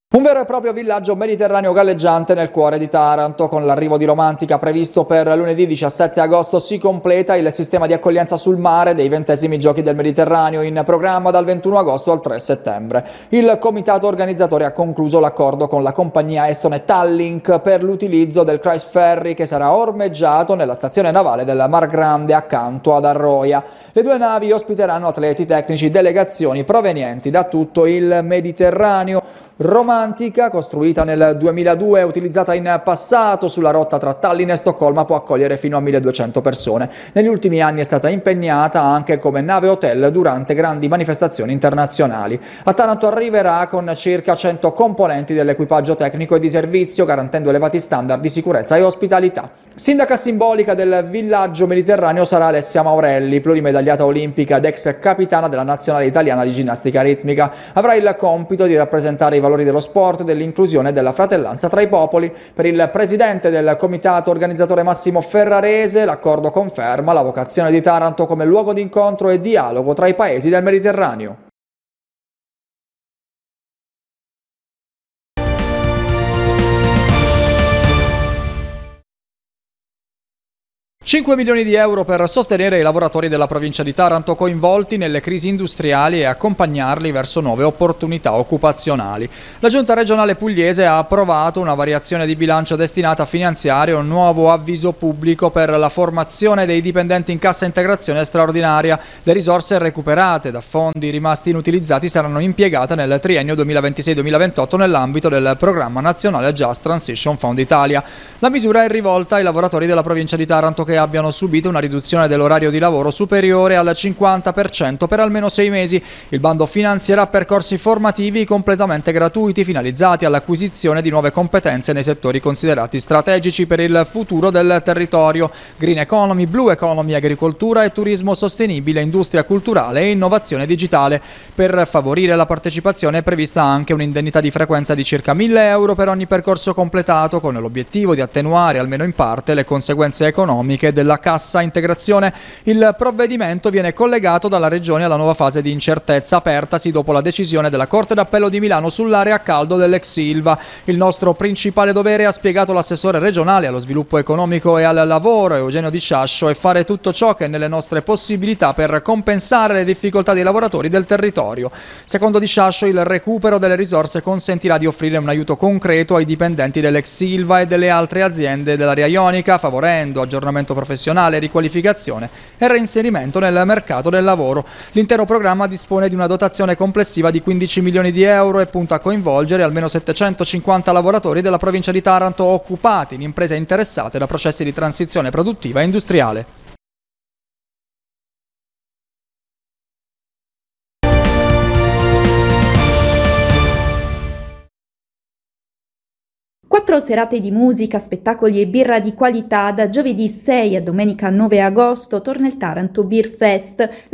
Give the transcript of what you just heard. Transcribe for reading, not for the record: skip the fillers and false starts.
Un vero e proprio villaggio mediterraneo galleggiante nel cuore di Taranto. Con l'arrivo di Romantica previsto per lunedì 17 agosto si completa il sistema di accoglienza sul mare dei 20esimi Giochi del Mediterraneo in programma dal 21 agosto al 3 settembre. Il comitato organizzatore ha concluso l'accordo con la compagnia estone Tallink per l'utilizzo del Cruise Ferry che sarà ormeggiato nella stazione navale del Mar Grande accanto ad Arroia. Le due navi ospiteranno atleti, tecnici, delegazioni provenienti da tutto il Mediterraneo. Romantica, costruita nel 2002 e utilizzata in passato sulla rotta tra Tallinn e Stoccolma, può accogliere fino a 1200 persone. Negli ultimi anni è stata impegnata anche come nave hotel durante grandi manifestazioni internazionali. A Taranto arriverà con circa 100 componenti dell'equipaggio tecnico e di servizio, garantendo elevati standard di sicurezza e ospitalità. Sindaca simbolica del villaggio mediterraneo sarà Alessia Maurelli, plurimedagliata olimpica ed ex capitana della nazionale italiana di ginnastica ritmica. Avrà il compito di rappresentare i valori dello sport, dell'inclusione e della fratellanza tra i popoli. Per il presidente del comitato organizzatore Massimo Ferrarese, l'accordo conferma la vocazione di Taranto come luogo di incontro e dialogo tra i paesi del Mediterraneo. 5 milioni di euro per sostenere i lavoratori della provincia di Taranto coinvolti nelle crisi industriali e accompagnarli verso nuove opportunità occupazionali. La Giunta regionale pugliese ha approvato una variazione di bilancio destinata a finanziare un nuovo avviso pubblico per la formazione dei dipendenti in cassa integrazione straordinaria. Le risorse recuperate da fondi rimasti inutilizzati saranno impiegate nel triennio 2026-2028 nell'ambito del programma nazionale Just Transition Fund Italia. La misura è rivolta ai lavoratori della provincia di Taranto che abbiano subito una riduzione dell'orario di lavoro superiore al 50% per almeno 6 mesi. Il bando finanzierà percorsi formativi completamente gratuiti finalizzati all'acquisizione di nuove competenze nei settori considerati strategici per il futuro del territorio: green economy, blue economy, agricoltura e turismo sostenibile, industria culturale e innovazione digitale. Per favorire la partecipazione è prevista anche un'indennità di frequenza di circa 1.000 euro per ogni percorso completato, con l'obiettivo di attenuare almeno in parte le conseguenze economiche della cassa integrazione. Il provvedimento viene collegato dalla Regione alla nuova fase di incertezza apertasi dopo la decisione della Corte d'Appello di Milano sull'area a caldo dell'ex Ilva. Il nostro principale dovere, ha spiegato l'assessore regionale allo sviluppo economico e al lavoro Eugenio Di Sciascio, è fare tutto ciò che è nelle nostre possibilità per compensare le difficoltà dei lavoratori del territorio. Secondo Di Sciascio, il recupero delle risorse consentirà di offrire un aiuto concreto ai dipendenti dell'ex Ilva e delle altre aziende dell'area ionica, favorendo aggiornamento professionale, riqualificazione e reinserimento nel mercato del lavoro. L'intero programma dispone di una dotazione complessiva di 15 milioni di euro e punta a coinvolgere almeno 750 lavoratori della provincia di Taranto occupati in imprese interessate da processi di transizione produttiva e industriale. Quattro serate di musica, spettacoli e birra di qualità. Da giovedì 6 a domenica 9 agosto torna il Taranto Beer Fest.